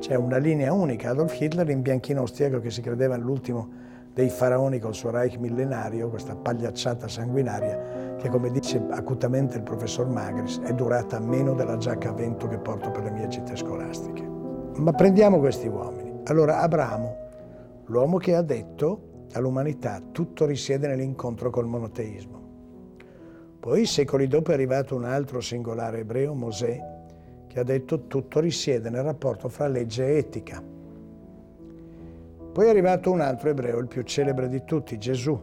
C'è una linea unica, Adolf Hitler in bianchino austriaco che si credeva l'ultimo dei faraoni col suo Reich millenario, questa pagliacciata sanguinaria che, come dice acutamente il professor Magris, è durata meno della giacca a vento che porto per le mie gite scolastiche. Ma prendiamo questi uomini. Allora, Abramo, l'uomo che ha detto all'umanità tutto risiede nell'incontro col monoteismo. Poi, secoli dopo, è arrivato un altro singolare ebreo, Mosè, che ha detto tutto risiede nel rapporto fra legge e etica. Poi è arrivato un altro ebreo, il più celebre di tutti, Gesù,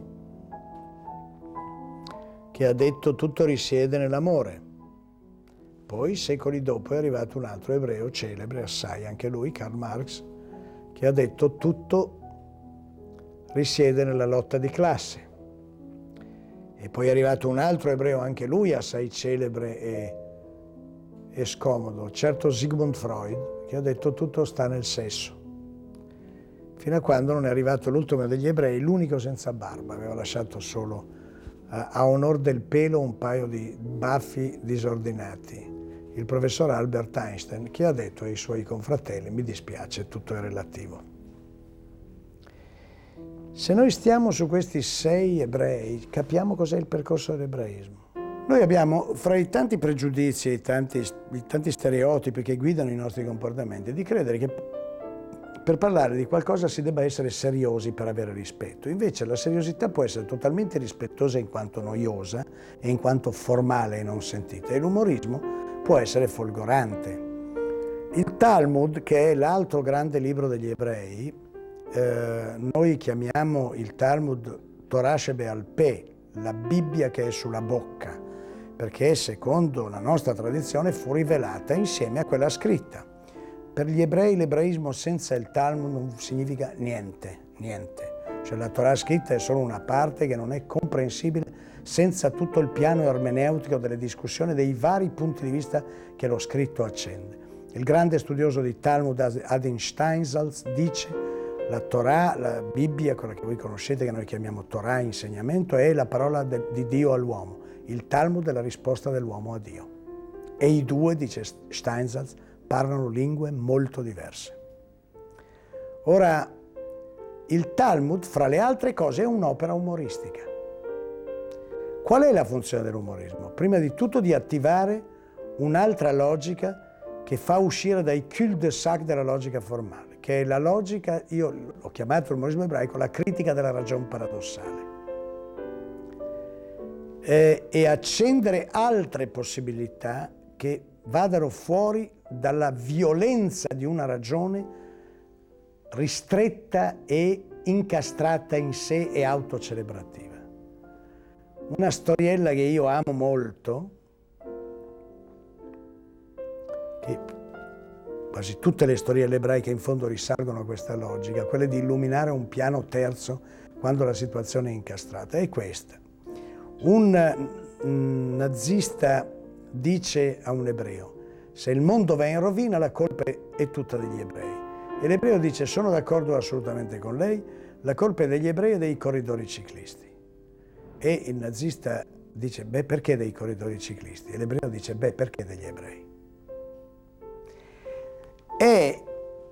che ha detto tutto risiede nell'amore. Poi, secoli dopo, è arrivato un altro ebreo celebre, assai anche lui, Karl Marx, che ha detto tutto risiede nella lotta di classe. E poi è arrivato un altro ebreo, anche lui assai celebre e scomodo, certo Sigmund Freud, che ha detto tutto sta nel sesso. Fino a quando non è arrivato l'ultimo degli ebrei, l'unico senza barba, aveva lasciato solo a onor del pelo un paio di baffi disordinati, il professor Albert Einstein, che ha detto ai suoi confratelli: mi dispiace, tutto è relativo. Se noi stiamo su questi 6 ebrei, capiamo cos'è il percorso dell'ebraismo. Noi abbiamo, fra i tanti pregiudizi e i tanti stereotipi che guidano i nostri comportamenti, di credere che per parlare di qualcosa si debba essere seriosi per avere rispetto. Invece la seriosità può essere totalmente rispettosa in quanto noiosa e in quanto formale e non sentita, e l'umorismo può essere folgorante. Il Talmud, che è l'altro grande libro degli ebrei, noi chiamiamo il Talmud Torah Shebe'al Peh, la Bibbia che è sulla bocca, perché secondo la nostra tradizione fu rivelata insieme a quella scritta. Per gli ebrei l'ebraismo senza il Talmud non significa niente. Cioè la Torah scritta è solo una parte che non è comprensibile senza tutto il piano ermeneutico delle discussioni, dei vari punti di vista che lo scritto accende. Il grande studioso di Talmud Adin Steinsaltz dice: la Torah, la Bibbia, quella che voi conoscete, che noi chiamiamo Torah, insegnamento, è la parola di Dio all'uomo. Il Talmud è la risposta dell'uomo a Dio. E i due, dice Steinsaltz, parlano lingue molto diverse. Ora, il Talmud, fra le altre cose, è un'opera umoristica. Qual è la funzione dell'umorismo? Prima di tutto di attivare un'altra logica che fa uscire dai cul-de-sac della logica formale, che è la logica, io l'ho chiamato l'umorismo ebraico, la critica della ragion paradossale. E accendere altre possibilità che vadano fuori dalla violenza di una ragione ristretta e incastrata in sé e autocelebrativa. Una storiella che io amo molto, che quasi tutte le storielle ebraiche in fondo risalgono a questa logica, quella di illuminare un piano terzo quando la situazione è incastrata, è questa. Un nazista dice a un ebreo: se il mondo va in rovina la colpa è tutta degli ebrei. E l'ebreo dice: sono d'accordo assolutamente con lei, la colpa è degli ebrei e dei corridori ciclisti. E il nazista dice: beh, perché dei corridori ciclisti? E l'ebreo dice: beh, perché degli ebrei? È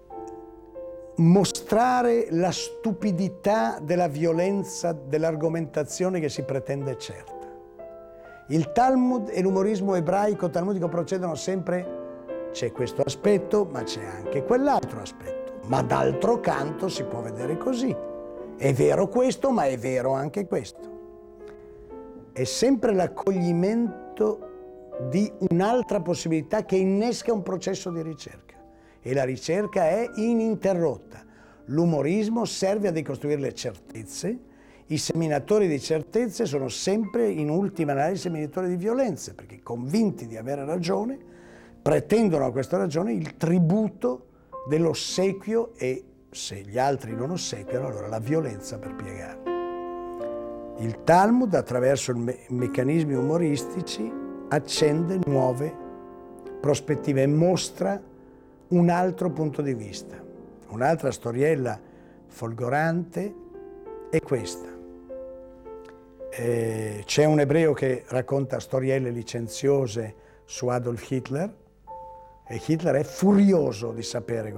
mostrare la stupidità della violenza dell'argomentazione che si pretende certa. Il Talmud e l'umorismo ebraico talmudico procedono sempre: c'è questo aspetto, ma c'è anche quell'altro aspetto. Ma d'altro canto si può vedere così. È vero questo, ma è vero anche questo. È sempre l'accoglimento di un'altra possibilità che innesca un processo di ricerca. E la ricerca è ininterrotta. L'umorismo serve a decostruire le certezze. I seminatori di certezze sono sempre, in ultima analisi, seminatori di violenze, perché convinti di avere ragione, pretendono a questa ragione il tributo dell'ossequio e, se gli altri non ossequiano, allora la violenza per piegarli. Il Talmud, attraverso meccanismi umoristici, accende nuove prospettive e mostra un altro punto di vista. Un'altra storiella folgorante è questa. C'è un ebreo che racconta storielle licenziose su Adolf Hitler e Hitler è furioso di sapere